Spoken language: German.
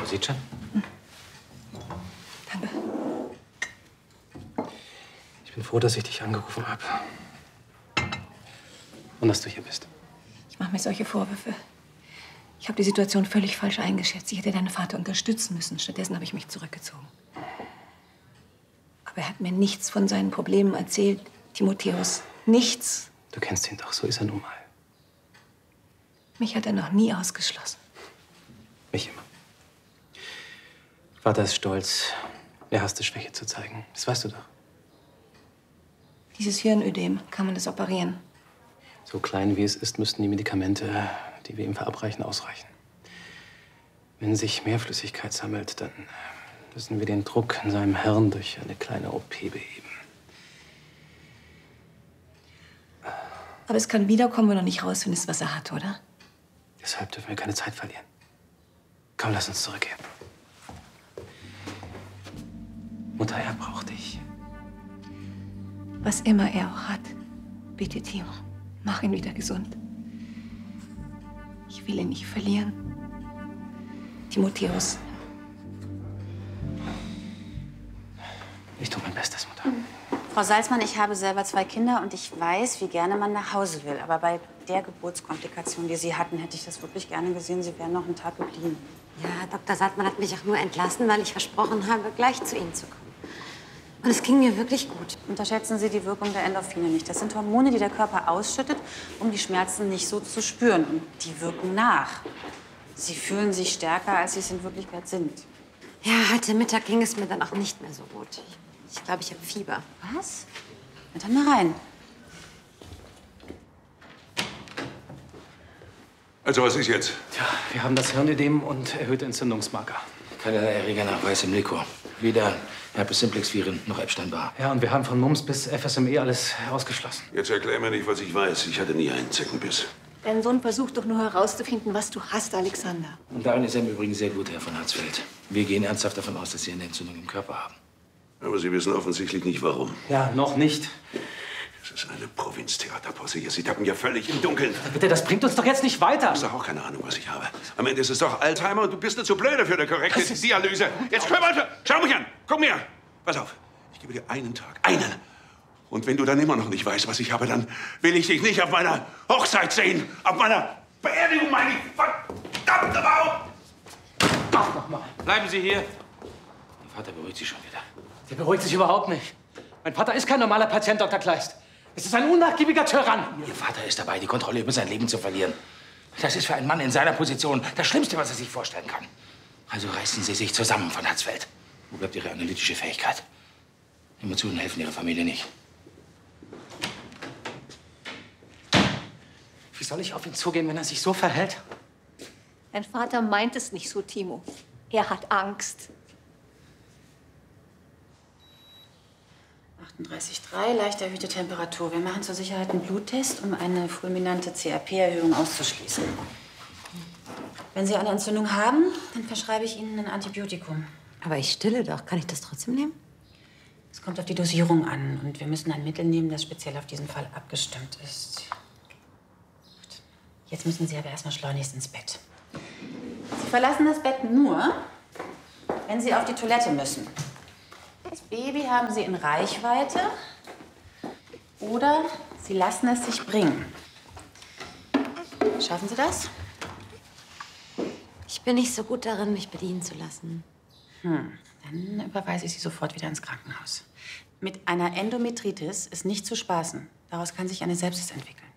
sieht schon. Danke. Ich bin froh, dass ich dich angerufen habe. Und dass du hier bist. Ich mache mir solche Vorwürfe. Ich habe die Situation völlig falsch eingeschätzt. Ich hätte deinen Vater unterstützen müssen. Stattdessen habe ich mich zurückgezogen. Aber er hat mir nichts von seinen Problemen erzählt, Timotheus. Nichts. Du kennst ihn doch, so ist er nun mal. Mich hat er noch nie ausgeschlossen. Mich immer. Vater ist stolz. Er hasste Schwäche zu zeigen. Das weißt du doch. Dieses Hirnödem, kann man das operieren? So klein wie es ist, müssten die Medikamente, die wir ihm verabreichen, ausreichen. Wenn sich mehr Flüssigkeit sammelt, dann müssen wir den Druck in seinem Hirn durch eine kleine OP beheben. Aber es kann wiederkommen, wenn du nicht rausfindest, was er hat, oder? Deshalb dürfen wir keine Zeit verlieren. Komm, lass uns zurückgehen. Mutter, er braucht dich. Was immer er auch hat, bitte, Timo, mach ihn wieder gesund. Ich will ihn nicht verlieren. Timotheus. Ich tue mein Bestes, Mutter. Frau Salzmann, ich habe selber 2 Kinder und ich weiß, wie gerne man nach Hause will. Aber bei der Geburtskomplikation, die Sie hatten, hätte ich das wirklich gerne gesehen. Sie wären noch einen Tag geblieben. Ja, Dr. Salzmann hat mich auch nur entlassen, weil ich versprochen habe, gleich zu Ihnen zu kommen. Und es ging mir wirklich gut. Unterschätzen Sie die Wirkung der Endorphine nicht. Das sind Hormone, die der Körper ausschüttet, um die Schmerzen nicht so zu spüren. Und die wirken nach. Sie fühlen sich stärker, als Sie es in Wirklichkeit sind. Ja, heute Mittag ging es mir dann auch nicht mehr so gut. Ich glaube, ich habe Fieber. Was? Na dann mal rein. Also, was ist jetzt? Tja, wir haben das Hirnödem und erhöhte Entzündungsmarker. Keinerlei Erregernachweis im Nico. Weder Herpes simplex Viren noch Epstein-Barr. Ja, und wir haben von Mumps bis FSME alles ausgeschlossen. Jetzt erklär mir nicht, was ich weiß. Ich hatte nie einen Zeckenbiss. Dein Sohn versucht doch nur herauszufinden, was du hast, Alexander. Und darin ist er im Übrigen sehr gut, Herr von Harzfeld. Wir gehen ernsthaft davon aus, dass Sie eine Entzündung im Körper haben. Aber Sie wissen offensichtlich nicht, warum. Ja, noch nicht. Das ist eine Provinztheaterposse hier. Sie tappen ja völlig im Dunkeln. Bitte, das bringt uns doch jetzt nicht weiter. Du hast doch auch keine Ahnung, was ich habe. Am Ende ist es doch Alzheimer und du bist nur zu blöde für eine korrekte Dialyse. Jetzt komm mal, schau mich an. Guck mir. Pass auf. Ich gebe dir einen Tag. Einen. Und wenn du dann immer noch nicht weißt, was ich habe, dann will ich dich nicht auf meiner Hochzeit sehen. Auf meiner Beerdigung, meine ich. Verdammte Frau! Ach, nochmal. Bleiben Sie hier. Ihr Vater beruhigt sich schon wieder. Der beruhigt sich überhaupt nicht. Mein Vater ist kein normaler Patient, Dr. Kleist. Es ist ein unnachgiebiger Tyrann. Ihr Vater ist dabei, die Kontrolle über sein Leben zu verlieren. Das ist für einen Mann in seiner Position das Schlimmste, was er sich vorstellen kann. Also reißen Sie sich zusammen, von Harzfeld. Wo bleibt Ihre analytische Fähigkeit? Emotionen helfen Ihrer Familie nicht. Wie soll ich auf ihn zugehen, wenn er sich so verhält? Dein Vater meint es nicht so, Timo. Er hat Angst. 38,3, leicht erhöhte Temperatur. Wir machen zur Sicherheit einen Bluttest, um eine fulminante CRP-Erhöhung auszuschließen. Wenn Sie eine Entzündung haben, dann verschreibe ich Ihnen ein Antibiotikum. Aber ich stille doch. Kann ich das trotzdem nehmen? Es kommt auf die Dosierung an und wir müssen ein Mittel nehmen, das speziell auf diesen Fall abgestimmt ist. Gut. Jetzt müssen Sie aber erstmal schleunigst ins Bett. Sie verlassen das Bett nur, wenn Sie auf die Toilette müssen. Das Baby haben Sie in Reichweite oder Sie lassen es sich bringen. Schaffen Sie das? Ich bin nicht so gut darin, mich bedienen zu lassen. Dann überweise ich Sie sofort wieder ins Krankenhaus. Mit einer Endometritis ist nicht zu spaßen. Daraus kann sich eine Sepsis entwickeln.